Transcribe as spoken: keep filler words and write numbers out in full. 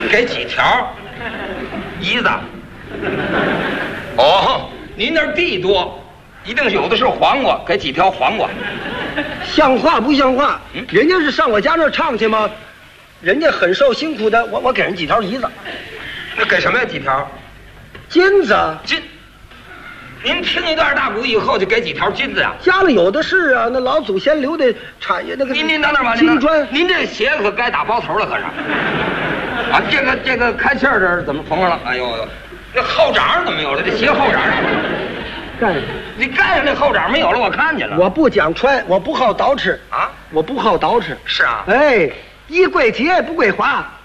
给几条梨子？哦，您那儿地多，一定有的是黄瓜，给几条黄瓜？ 像话不像话？ 嗯， 人家是上我家那儿唱去吗？人家很受辛苦的，我我给人几条梨子。 那给什么呀？几条？ 金子。 金。您听一段大鼓以后就给几条金子呀？ 家里有的是啊，那老祖先留的产业那个。 您您等等吧， 金砖。 您这鞋可该打包头了，可是。啊，这个这个开气儿这怎么缝上了？哎呦呦，那后掌怎么没有了？这鞋后掌盖上。 你盖上那后掌没有了，我看见了。 我不讲穿，我不好捯饬啊， 我不好捯饬。 是啊。 哎，衣贵洁不贵华。